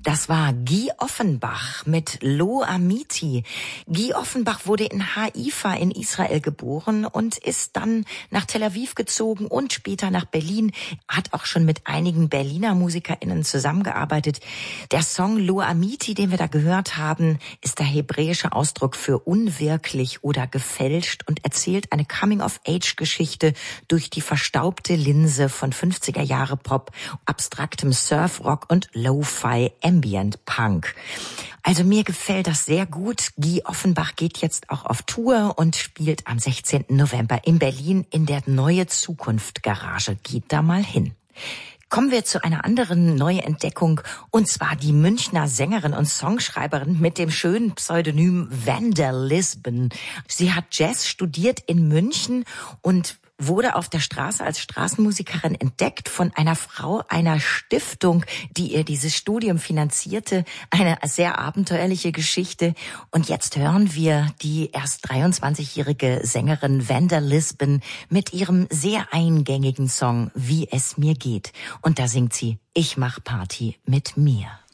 Das war Guy Offenbach mit Lo Amiti. Guy Offenbach wurde in Haifa in Israel geboren und ist dann nach Tel Aviv gezogen und später nach Berlin, hat auch schon mit einigen Berliner MusikerInnen zusammengearbeitet. Der Song Lo Amiti, den wir da gehört haben, ist der hebräische Ausdruck für unwirklich oder gefälscht und erzählt eine Coming-of-Age-Geschichte durch die verstaubte Linse von 50er-Jahre-Pop, abstraktem Surf-Rock und Lo-Fi Ambient Punk. Also mir gefällt das sehr gut. Guy Offenbach geht jetzt auch auf Tour und spielt am 16. November in Berlin in der Neue Zukunft Garage. Geht da mal hin. Kommen wir zu einer anderen Neuentdeckung, und zwar die Münchner Sängerin und Songschreiberin mit dem schönen Pseudonym Vanda Lisbon. Sie hat Jazz studiert in München und wurde auf der Straße als Straßenmusikerin entdeckt von einer Frau einer Stiftung, die ihr dieses Studium finanzierte. Eine sehr abenteuerliche Geschichte. Und jetzt hören wir die erst 23-jährige Sängerin Vanda Lisbon mit ihrem sehr eingängigen Song Wie es mir geht. Und da singt sie: Ich mach Party mit mir.